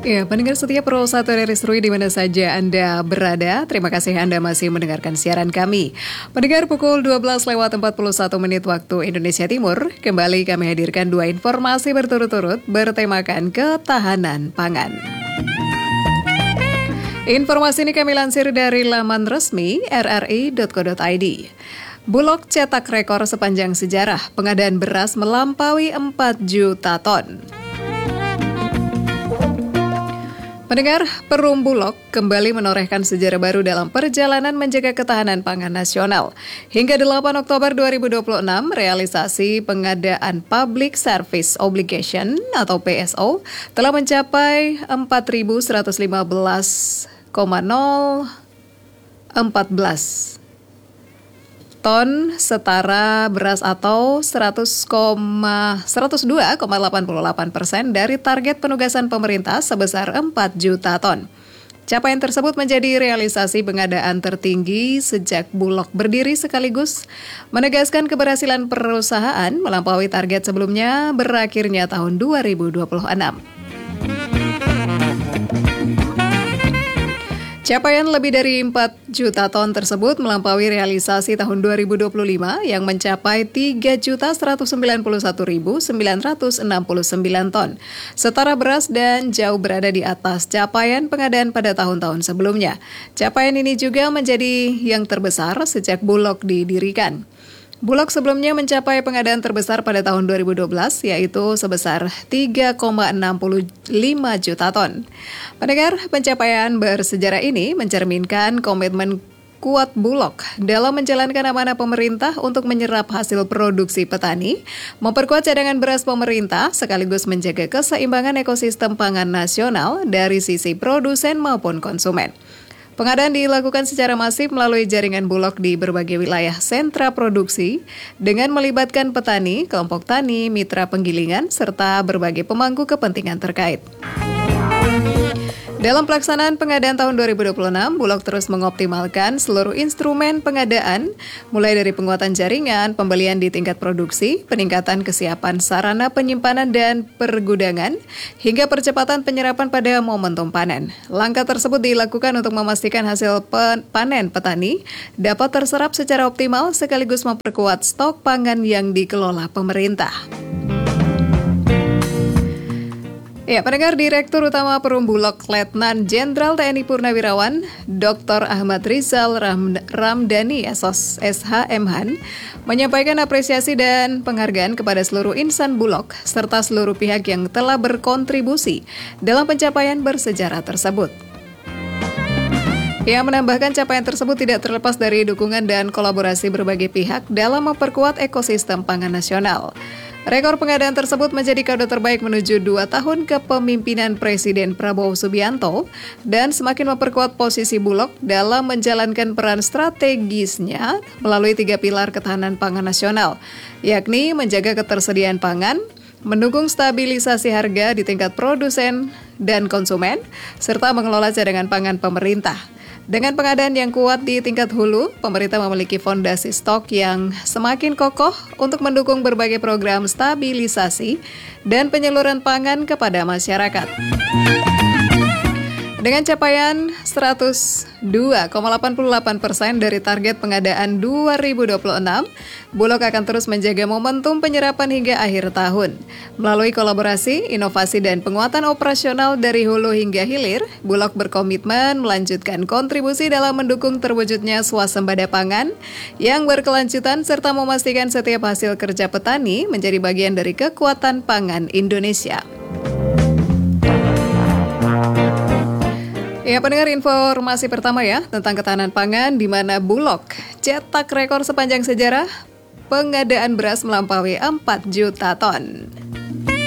Ya, pendengar setia Pro 1 dari Serui di mana saja Anda berada. Terima kasih Anda masih mendengarkan siaran kami. Pendengar pukul 12:41 waktu Indonesia Timur, kembali kami hadirkan dua informasi berturut-turut bertemakan ketahanan pangan. Informasi ini kami lansir dari laman resmi rri.co.id. Bulog cetak rekor sepanjang sejarah, pengadaan beras melampaui 4 juta ton. Pendengar, Perum Bulog kembali menorehkan sejarah baru dalam perjalanan menjaga ketahanan pangan nasional. Hingga 8 Oktober 2026, realisasi pengadaan Public Service Obligation atau PSO telah mencapai 4.115,014 ton setara beras atau 102,88% dari target penugasan pemerintah sebesar 4 juta ton. Capaian tersebut menjadi realisasi pengadaan tertinggi sejak Bulog berdiri sekaligus menegaskan keberhasilan perusahaan melampaui target sebelumnya berakhirnya tahun 2026. Capaian lebih dari 4 juta ton tersebut melampaui realisasi tahun 2025 yang mencapai 3.191.969 ton. Setara beras dan jauh berada di atas capaian pengadaan pada tahun-tahun sebelumnya. Capaian ini juga menjadi yang terbesar sejak Bulog didirikan. Bulog sebelumnya mencapai pengadaan terbesar pada tahun 2012, yaitu sebesar 3,65 juta ton. Pendengar, pencapaian bersejarah ini mencerminkan komitmen kuat Bulog dalam menjalankan amanah pemerintah untuk menyerap hasil produksi petani, memperkuat cadangan beras pemerintah, sekaligus menjaga keseimbangan ekosistem pangan nasional dari sisi produsen maupun konsumen. Pengadaan dilakukan secara masif melalui jaringan Bulog di berbagai wilayah sentra produksi dengan melibatkan petani, kelompok tani, mitra penggilingan, serta berbagai pemangku kepentingan terkait. Dalam pelaksanaan pengadaan tahun 2026, Bulog terus mengoptimalkan seluruh instrumen pengadaan, mulai dari penguatan jaringan, pembelian di tingkat produksi, peningkatan kesiapan sarana penyimpanan dan pergudangan, hingga percepatan penyerapan pada momentum panen. Langkah tersebut dilakukan untuk memastikan hasil panen petani dapat terserap secara optimal sekaligus memperkuat stok pangan yang dikelola pemerintah. Ya, pendengar, Direktur Utama Perum Bulog Letnan Jenderal TNI Purnawirawan Dr. Ahmad Rizal Ramdhani SHMhan menyampaikan apresiasi dan penghargaan kepada seluruh insan Bulog serta seluruh pihak yang telah berkontribusi dalam pencapaian bersejarah tersebut. Ia menambahkan capaian tersebut tidak terlepas dari dukungan dan kolaborasi berbagai pihak dalam memperkuat ekosistem pangan nasional. Rekor pengadaan tersebut menjadi kado terbaik menuju 2 tahun kepemimpinan Presiden Prabowo Subianto dan semakin memperkuat posisi Bulog dalam menjalankan peran strategisnya melalui 3 pilar ketahanan pangan nasional, yakni menjaga ketersediaan pangan, mendukung stabilisasi harga di tingkat produsen dan konsumen, serta mengelola cadangan pangan pemerintah. Dengan pengadaan yang kuat di tingkat hulu, pemerintah memiliki fondasi stok yang semakin kokoh untuk mendukung berbagai program stabilisasi dan penyaluran pangan kepada masyarakat. Dengan capaian 102,88% dari target pengadaan 2026, Bulog akan terus menjaga momentum penyerapan hingga akhir tahun. Melalui kolaborasi, inovasi, dan penguatan operasional dari hulu hingga hilir, Bulog berkomitmen melanjutkan kontribusi dalam mendukung terwujudnya swasembada pangan yang berkelanjutan serta memastikan setiap hasil kerja petani menjadi bagian dari kekuatan pangan Indonesia. Ya, pendengar, informasi pertama ya tentang ketahanan pangan di mana Bulog cetak rekor sepanjang sejarah pengadaan beras melampaui 4 juta ton.